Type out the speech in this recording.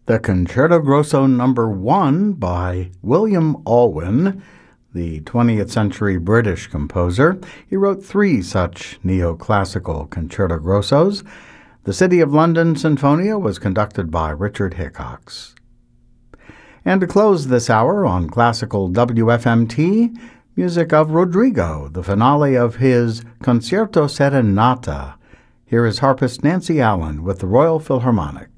The Concerto Grosso No. 1 by William Alwyn, the 20th century British composer. He wrote 3 such neoclassical concerto grossos. The City of London Sinfonia was conducted by Richard Hickox. And to close this hour on classical WFMT, music of Rodrigo, the finale of his Concerto Serenata. Here is harpist Nancy Allen with the Royal Philharmonic.